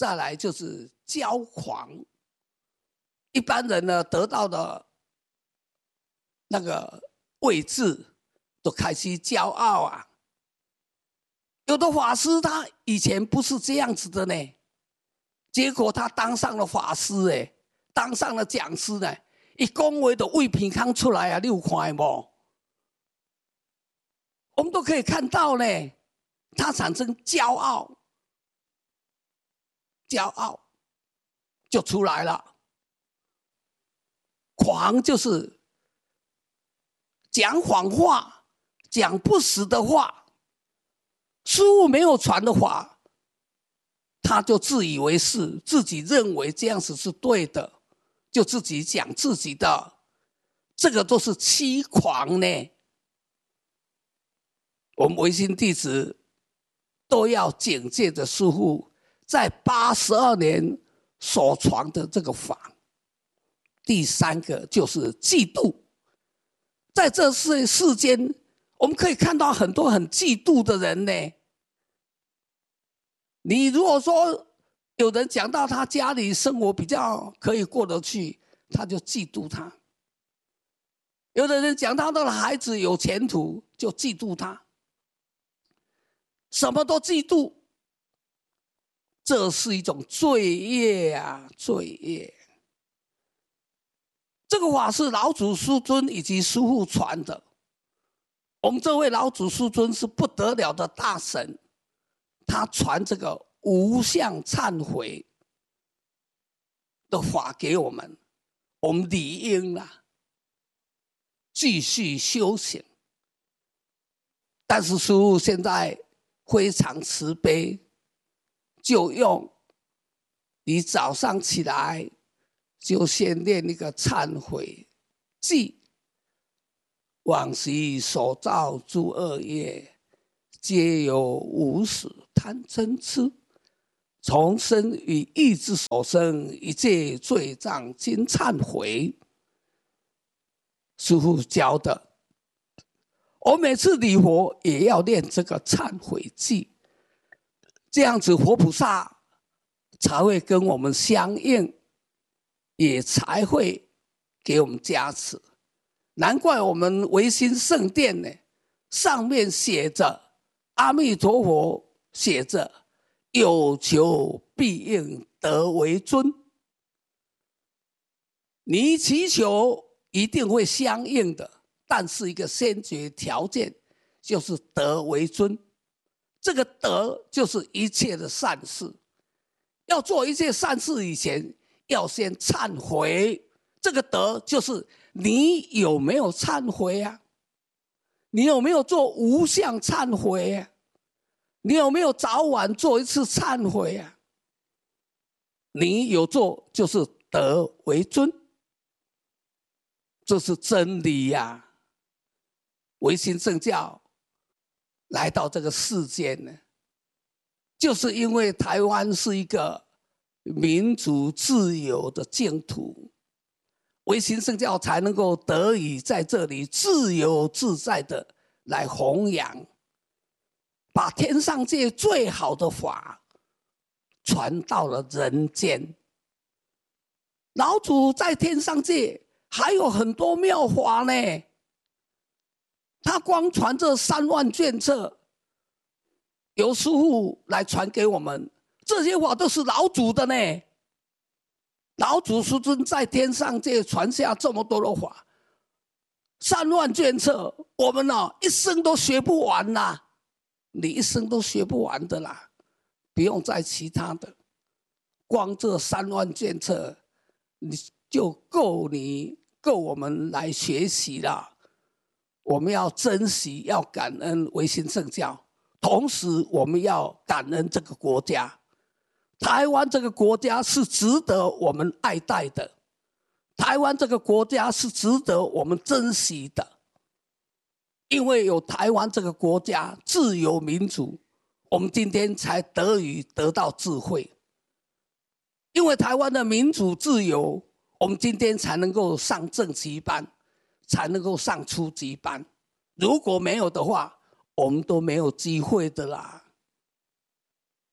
再来就是骄狂。一般人呢得到的那个位置，都开始骄傲啊。有的法师他以前不是这样子的呢，结果他当上了法师哎，当上了讲师呢，一讲话就胃片康出来啊，你有看无？我们都可以看到呢，他产生骄傲，骄傲就出来了。狂就是讲谎话，讲不实的话，师父没有传的话，他就自以为是，自己认为这样子是对的，就自己讲自己的，这个都是欺狂呢。我们唯心弟子都要警戒着师父在82年所传的这个法。第三个就是嫉妒，在这世间，我们可以看到很多很嫉妒的人呢。你如果说有人讲到他家里生活比较可以过得去，他就嫉妒他；有的人讲到他的孩子有前途，就嫉妒他。什么都嫉妒，这是一种罪业啊，罪业。这个法是老祖师尊以及师父传的。我们这位老祖师尊是不得了的大神，他传这个无相忏悔的法给我们，我们理应啊继续修行。但是师父现在非常慈悲，就用你早上起来就先念一个忏悔记，往昔所造诸恶业，皆由无始贪嗔痴，从身与意之所生，一切罪障经忏悔。师父教的，我每次礼佛也要念这个忏悔记，这样子佛菩萨才会跟我们相应，也才会给我们加持。难怪我们唯心圣殿呢，上面写着阿弥陀佛写着有求必应得为尊，你祈求一定会相应的，但是一个先决条件就是得为尊。这个德就是一切的善事，要做一切善事以前，要先忏悔。这个德就是你有没有忏悔啊？你有没有做无相忏悔啊？你有没有早晚做一次忏悔啊？你有做就是德为尊，这是真理呀。唯心正教来到这个世间呢，就是因为台湾是一个民主自由的净土，唯心圣教才能够得以在这里自由自在的来弘扬，把天上界最好的法传到了人间。老祖在天上界还有很多妙法呢，他光传这3万卷册，由师父来传给我们，这些法都是老祖的呢。老祖师尊在天上界传下这么多的法，3万卷册，我们一生都学不完啦，你一生都学不完的啦，不用再其他的，光这3万卷册，你就够我们来学习了。我们要珍惜，要感恩唯心圣教，同时我们要感恩这个国家。台湾这个国家是值得我们爱戴的，台湾这个国家是值得我们珍惜的，因为有台湾这个国家自由民主，我们今天才得到智慧。因为台湾的民主自由，我们今天才能够上正级班，才能够上初级班。如果没有的话，我们都没有机会的啦。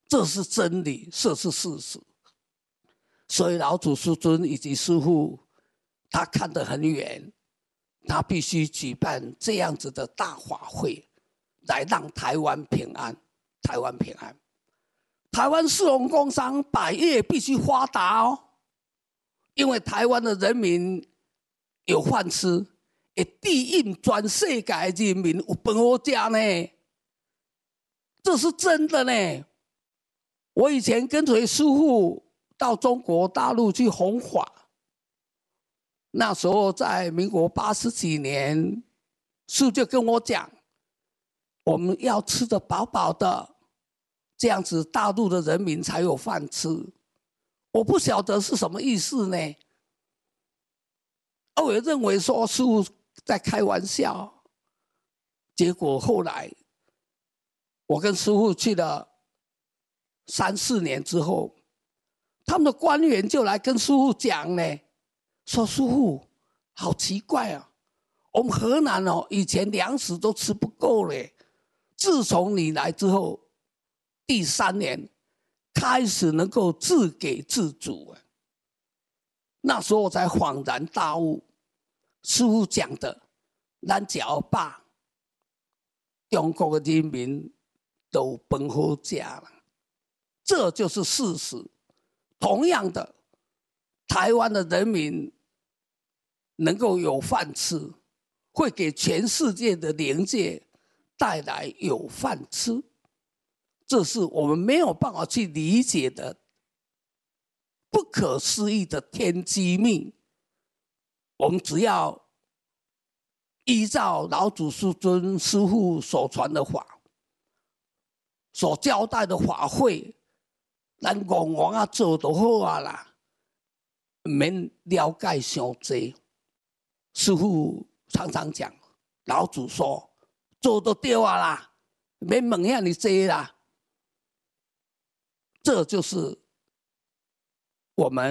这是真理，这是事实。所以老祖师尊以及师父，他看得很远，他必须举办这样子的大法会，来让台湾平安。台湾平安，台湾市农工商百业必须发达哦，因为台湾的人民有饭吃，会地印全世界人民有饭好吃呢，这是真的呢。我以前跟随师父到中国大陆去弘法，那时候在民国80几年，师父就跟我讲，我们要吃得饱饱的，这样子大陆的人民才有饭吃。我不晓得是什么意思呢？我也认为说师父在开玩笑。结果后来，我跟师父去了3、4年之后，他们的官员就来跟师父讲呢，说师父好奇怪啊，我们河南哦以前粮食都吃不够嘞，自从你来之后，第3年开始能够自给自足。那时候我才恍然大悟，师父讲的，咱只要把中国的人民都饭好吃了，这就是事实。同样的，台湾的人民能够有饭吃，会给全世界的灵界带来有饭吃，这是我们没有办法去理解的不可思议的天机命。我们只要依照老祖师尊师父所传的法，所交代的法会，咱戆戆啊做就好啊啦，免了解伤多。师父常常讲，老祖说做就对啊啦，免问遐尼多啦。这就是我们